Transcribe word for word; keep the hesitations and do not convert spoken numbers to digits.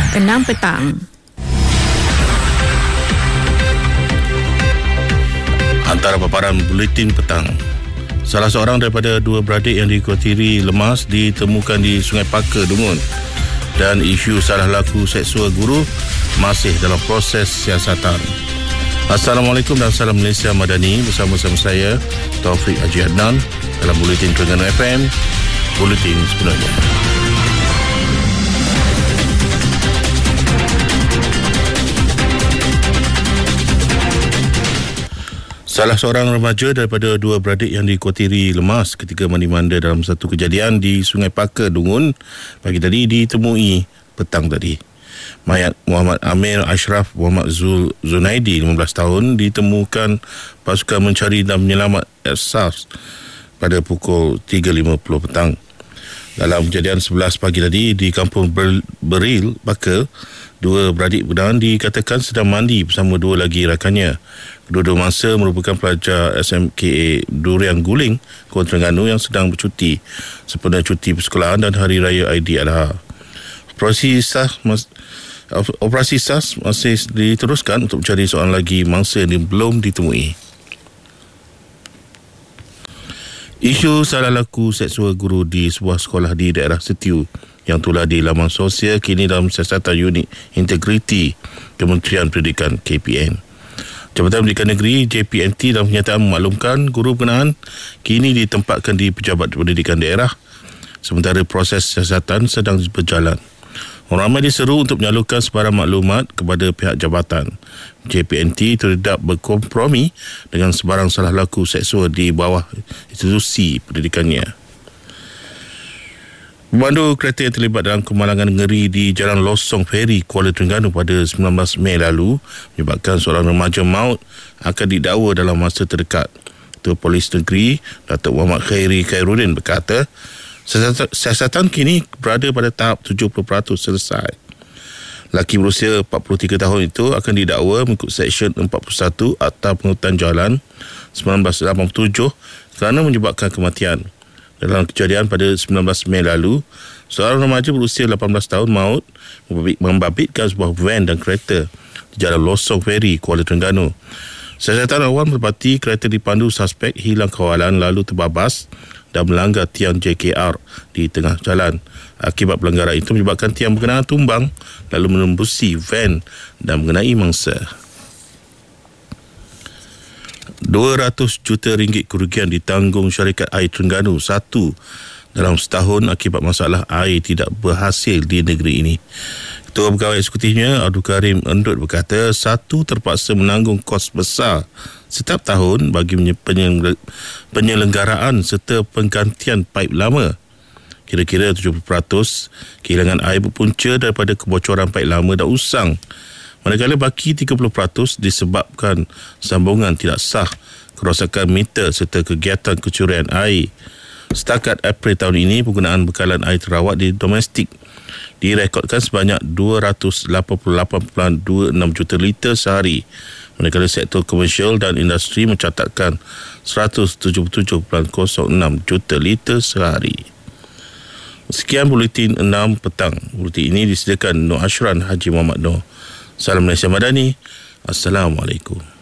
enam petang. Antara paparan buletin petang, salah seorang daripada dua beradik yang dikhawatiri lemas ditemukan di Sungai Paka, Dungun, dan isu salah laku seksual guru masih dalam proses siasatan. Assalamualaikum dan salam Malaysia Madani, bersama-sama saya Taufik Haji Adnan dalam Buletin Terengganu F M, Buletin sebenarnya. Salah seorang remaja daripada dua beradik yang dikhawatiri lemas ketika mandi-manda dalam satu kejadian di Sungai Paka, Dungun pagi tadi ditemui petang tadi. Mayat Muhammad Amir Ashraf Muhammad Zul Zunaidi, lima belas tahun, ditemukan pasukan mencari dan menyelamat S A R S pada pukul tiga lima puluh petang. Dalam kejadian sebelas pagi tadi di Kampung Beril, Paka, dua beradik berkenaan dikatakan sedang mandi bersama dua lagi rakannya. Kedua-dua mangsa merupakan pelajar S M K A Durian Guling, Kuala Terengganu yang sedang bercuti sempena cuti persekolahan dan Hari Raya Aidiladha. Operasi S A S mas, Operasi S A S masih diteruskan untuk mencari seorang lagi mangsa yang belum ditemui. Isu salah laku seksual guru di sebuah sekolah di daerah Setiu yang tular di laman sosial kini dalam siasatan Unit Integriti Kementerian Pendidikan K P N. Jabatan Pendidikan Negeri J P N T dalam kenyataan memaklumkan guru berkenaan kini ditempatkan di Pejabat Pendidikan Daerah sementara proses siasatan sedang berjalan. Orang ramai diseru untuk menyalurkan sebarang maklumat kepada pihak jabatan. J P N T tidak berkompromi dengan sebarang salah laku seksual di bawah institusi pendidikannya. Pemandu kereta yang terlibat dalam kemalangan ngeri di Jalan Losong Ferry, Kuala Terengganu pada sembilan belas Mei lalu menyebabkan seorang remaja maut akan didakwa dalam masa terdekat. Ketua Polis Negeri Datuk Muhammad Khairi Khairuddin berkata, siasatan kini berada pada tahap tujuh puluh peratus selesai. Lelaki berusia empat puluh tiga tahun itu akan didakwa mengikut Seksyen empat puluh satu Akta Penghutan Jalan sembilan belas lapan puluh tujuh kerana menyebabkan kematian. Dalam kejadian pada sembilan belas Mei lalu, seorang remaja berusia lapan belas tahun maut membabitkan sebuah van dan kereta di Jalan Losong Ferry, Kuala Terengganu. Siasatan awal mendapati kereta dipandu suspek hilang kawalan lalu terbabas dan melanggar tiang J K R di tengah jalan. Akibat pelanggaran itu menyebabkan tiang berkenaan tumbang lalu menembusi van dan mengenai mangsa. dua ratus juta ringgit kerugian ditanggung syarikat air Terengganu satu dalam setahun akibat masalah air tidak berhasil di negeri ini. Ketua Pegawai Eksekutifnya Abdul Karim Endut berkata satu terpaksa menanggung kos besar setiap tahun bagi penyelenggaraan serta penggantian paip lama. Kira-kira tujuh puluh peratus kehilangan air berpunca daripada kebocoran paip lama dan usang. Manakala baki tiga puluh peratus disebabkan sambungan tidak sah, kerosakan meter serta kegiatan kecurian air. Setakat April tahun ini, penggunaan bekalan air terawat di domestik direkodkan sebanyak dua ratus lapan puluh lapan perpuluhan dua enam juta liter sehari. Manakala sektor komersial dan industri mencatatkan seratus tujuh puluh tujuh perpuluhan kosong enam juta liter sehari. Sekian Buletin enam petang. Buletin ini disediakan Nur Ashran Haji Muhammad Nur. Salam Malaysia Madani. Assalamualaikum.